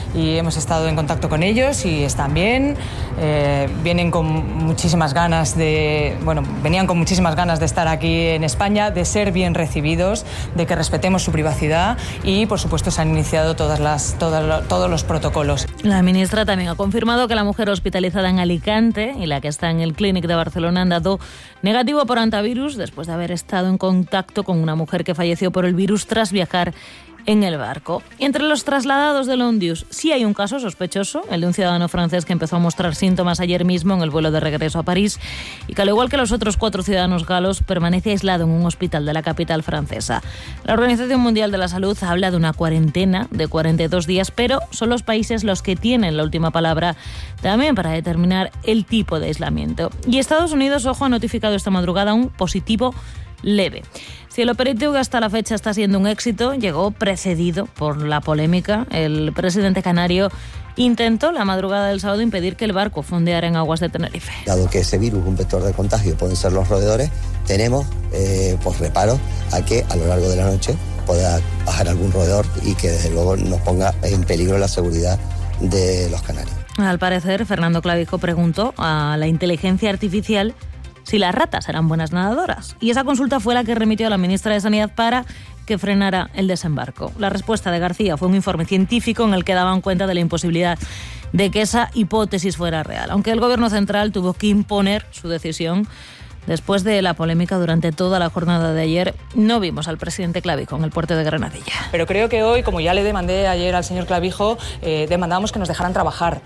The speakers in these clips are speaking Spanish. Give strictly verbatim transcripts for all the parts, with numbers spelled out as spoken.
y hemos estado en contacto con ellos y están bien, eh, vienen con muchísimas ganas de, bueno, venían con muchísimas ganas de estar aquí en España, de ser bien recibidos, de que respetemos su privacidad y, por supuesto, se han iniciado todas las, todas, todos los protocolos. La ministra también ha confirmado que la mujer hospitalizada en Alicante y la que está en el Clínic de Barcelona han dado negativo por antivirus después de haber estado en contacto con una mujer que falleció por el virus tras viajar en el barco. Y entre los trasladados del Ondius sí hay un caso sospechoso, el de un ciudadano francés que empezó a mostrar síntomas ayer mismo en el vuelo de regreso a París y que, al igual que los otros cuatro ciudadanos galos, permanece aislado en un hospital de la capital francesa. La Organización Mundial de la Salud habla de una cuarentena de cuarenta y dos días, pero son los países los que tienen la última palabra también para determinar el tipo de aislamiento. Y Estados Unidos, ojo, ha notificado esta madrugada un positivo leve. Si el operativo que hasta la fecha está siendo un éxito, llegó precedido por la polémica. El presidente canario intentó la madrugada del sábado impedir que el barco fondeara en aguas de Tenerife. Dado que ese virus, un vector de contagio, pueden ser los roedores, tenemos eh, pues reparo a que a lo largo de la noche pueda bajar algún roedor y que desde luego nos ponga en peligro la seguridad de los canarios. Al parecer, Fernando Clavijo preguntó a la inteligencia artificial si las ratas eran buenas nadadoras. Y esa consulta fue la que remitió a la ministra de Sanidad para que frenara el desembarco. La respuesta de García fue un informe científico en el que daban cuenta de la imposibilidad de que esa hipótesis fuera real, aunque el Gobierno central tuvo que imponer su decisión. Después de la polémica durante toda la jornada de ayer, no vimos al presidente Clavijo en el puerto de Granadilla. Pero creo que hoy, como ya le demandé ayer al señor Clavijo, eh, demandamos que nos dejaran trabajar.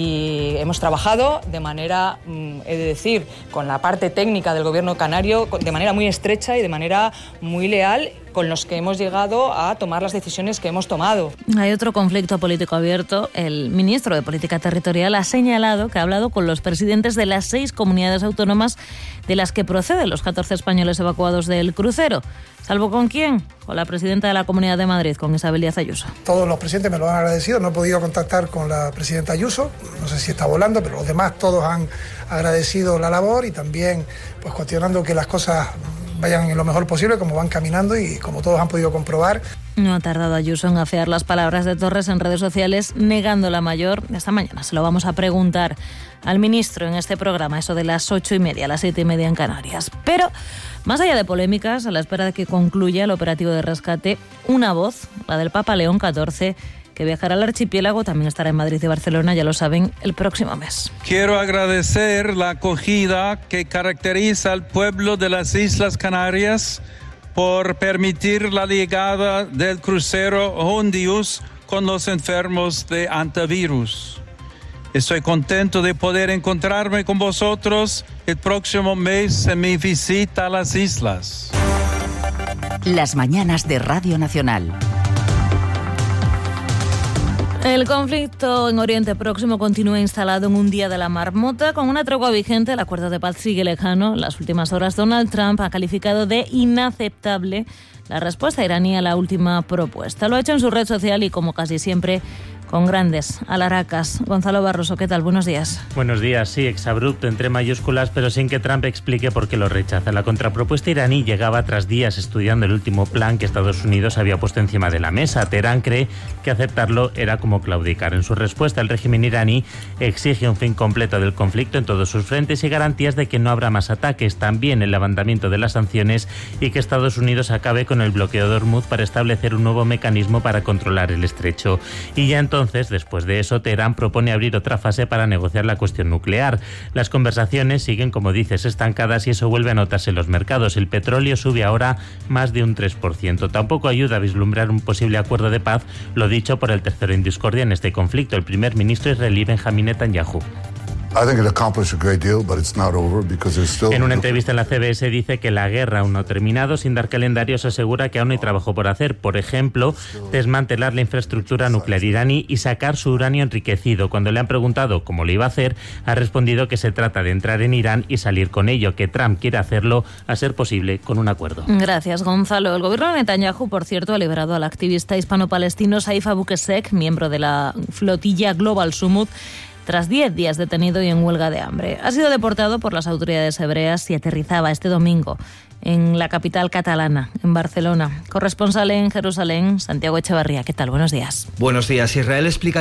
Y hemos trabajado de manera, he de decir, con la parte técnica del Gobierno canario, de manera muy estrecha y de manera muy leal, con los que hemos llegado a tomar las decisiones que hemos tomado. Hay otro conflicto político abierto. El ministro de Política Territorial ha señalado que ha hablado con los presidentes de las seis comunidades autónomas de las que proceden los catorce españoles evacuados del crucero. ¿Salvo con quién? Con la presidenta de la Comunidad de Madrid, con Isabel Díaz Ayuso. Todos los presidentes me lo han agradecido. No he podido contactar con la presidenta Ayuso, no sé si está volando, pero los demás todos han agradecido la labor y también pues cuestionando que las cosas vayan en lo mejor posible, como van caminando y como todos han podido comprobar. No ha tardado Ayuso en afear las palabras de Torres en redes sociales, negando la mayor. Esta mañana se lo vamos a preguntar al ministro en este programa, eso de las ocho y media, las siete y media en Canarias. Pero, más allá de polémicas, a la espera de que concluya el operativo de rescate, una voz, la del Papa León catorce, que viajará al archipiélago, también estará en Madrid y Barcelona, ya lo saben, el próximo mes. Quiero agradecer la acogida que caracteriza al pueblo de las Islas Canarias por permitir la llegada del crucero Ondius con los enfermos de antivirus. Estoy contento de poder encontrarme con vosotros el próximo mes en mi visita a las islas. Las mañanas de Radio Nacional. El conflicto en Oriente Próximo continúa instalado en un día de la marmota. Con una tregua vigente, el acuerdo de paz sigue lejano. En las últimas horas, Donald Trump ha calificado de inaceptable la respuesta iraní a la última propuesta. Lo ha hecho en su red social y, como casi siempre, con grandes alaracas. Gonzalo Barroso, ¿qué tal? Buenos días. Buenos días. Sí, exabrupto entre mayúsculas, pero sin que Trump explique por qué lo rechaza. La contrapropuesta iraní llegaba tras días estudiando el último plan que Estados Unidos había puesto encima de la mesa. Teherán cree que aceptarlo era como claudicar. En su respuesta, el régimen iraní exige un fin completo del conflicto en todos sus frentes y garantías de que no habrá más ataques, también el levantamiento de las sanciones y que Estados Unidos acabe con el bloqueo de Hormuz para establecer un nuevo mecanismo para controlar el estrecho. Y ya entonces Entonces, después de eso, Teherán propone abrir otra fase para negociar la cuestión nuclear. Las conversaciones siguen, como dices, estancadas y eso vuelve a notarse en los mercados. El petróleo sube ahora más de un tres por ciento. Tampoco ayuda a vislumbrar un posible acuerdo de paz, lo dicho por el tercero en discordia en este conflicto, el primer ministro israelí Benjamin Netanyahu. En una entrevista en la C B S dice que la guerra aún no ha terminado. Sin dar calendarios, asegura que aún hay trabajo por hacer. Por ejemplo, desmantelar la infraestructura nuclear iraní y sacar su uranio enriquecido. Cuando le han preguntado cómo lo iba a hacer, ha respondido que se trata de entrar en Irán y salir con ello, que Trump quiere hacerlo, a ser posible, con un acuerdo. Gracias, Gonzalo. El gobierno de Netanyahu, por cierto, ha liberado al activista hispano-palestino Saif Abu Qussein, miembro de la flotilla Global Sumud, tras diez días detenido y en huelga de hambre. Ha sido deportado por las autoridades hebreas y aterrizaba este domingo en la capital catalana, en Barcelona. Corresponsal en Jerusalén, Santiago Echevarría. ¿Qué tal? Buenos días. Buenos días. Israel explica